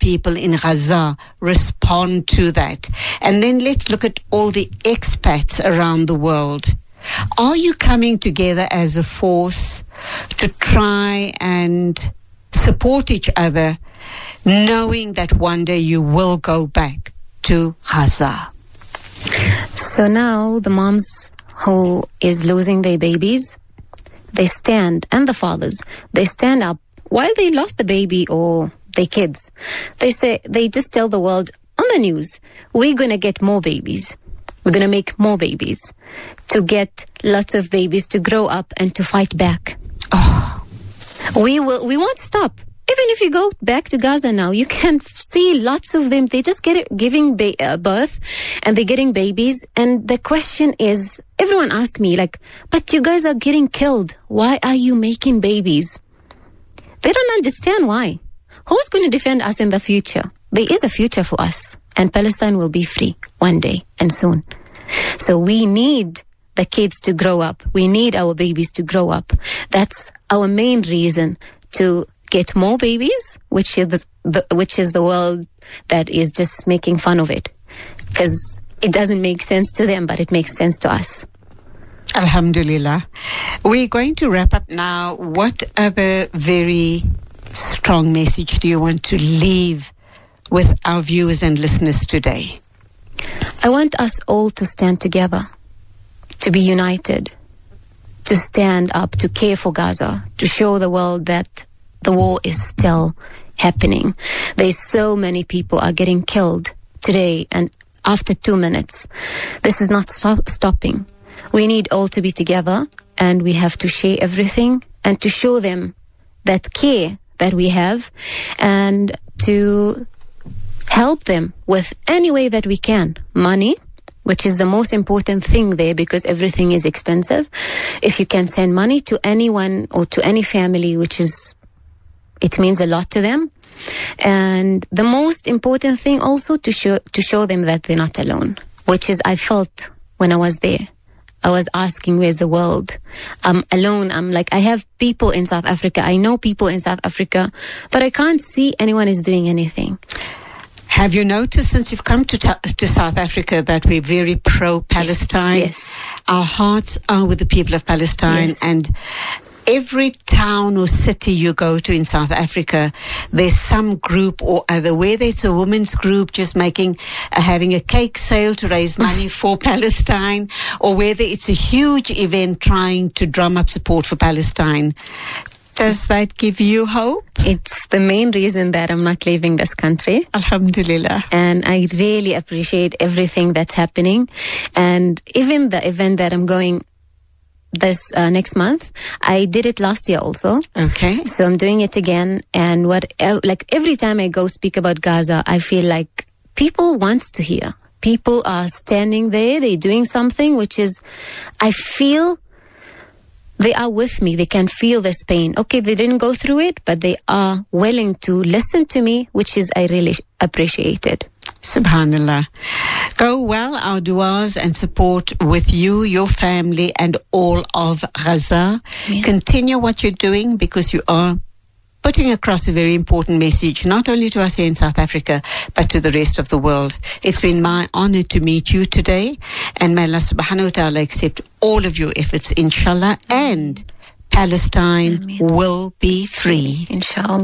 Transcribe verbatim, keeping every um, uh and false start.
people in Gaza respond to that? And then let's look at all the expats around the world. Are you coming together as a force to try and support each other, knowing that one day you will go back to Gaza? So now the moms who is losing their babies, they stand, and the fathers, they stand up while they lost the baby or their kids. They say, they just tell the world on the news, we're going to get more babies. We're going to make more babies to get lots of babies to grow up and to fight back. Oh. We will. We won't stop. Even if you go back to Gaza now, you can see lots of them. They just get it, giving ba- uh, birth and they're getting babies. And the question is, everyone asks me like, but you guys are getting killed. Why are you making babies? They don't understand why. Who's going to defend us in the future? There is a future for us. And Palestine will be free one day and soon. So we need the kids to grow up. We need our babies to grow up. That's our main reason to get more babies, which is the, the which is the world that is just making fun of it. Because it doesn't make sense to them, but it makes sense to us. Alhamdulillah. We're going to wrap up now. What other very strong message do you want to leave with our viewers and listeners today? I want us all to stand together, to be united, to stand up, to care for Gaza, to show the world that the war is still happening. There's so many people are getting killed today and after two minutes. This is not stop- stopping. We need all to be together and we have to share everything and to show them that care that we have and to help them with any way that we can. Money, which is the most important thing there because everything is expensive. If you can send money to anyone or to any family, which is, it means a lot to them. And the most important thing also to show, to show them that they're not alone, which is I felt when I was there. I was asking, where's the world? I'm alone. I'm like, I have people in South Africa. I know people in South Africa, but I can't see anyone is doing anything. Have you noticed since you've come to ta- to South Africa that we're very pro-Palestine? Yes. Yes. Our hearts are with the people of Palestine. Yes. And every town or city you go to in South Africa, there's some group or other, whether it's a women's group just making, uh, having a cake sale to raise money for Palestine, or whether it's a huge event trying to drum up support for Palestine. Does that give you hope? It's the main reason that I'm not leaving this country. Alhamdulillah. And I really appreciate everything that's happening. And even the event that I'm going this uh, next month, I did it last year also. Okay. So I'm doing it again. And what, like every time I go speak about Gaza, I feel like people wants to hear. People are standing there, they're doing something, which is, I feel they are with me. They can feel this pain. Okay, they didn't go through it, but they are willing to listen to me, which is I really appreciate it. Subhanallah. Go well, our du'as and support with you, your family, and all of Gaza. Yeah. Continue what you're doing because you are putting across a very important message, not only to us here in South Africa, but to the rest of the world. It's been my honor to meet you today, and may Allah subhanahu wa ta'ala accept all of your efforts, inshallah, and Palestine Ameen. will be free. Inshallah.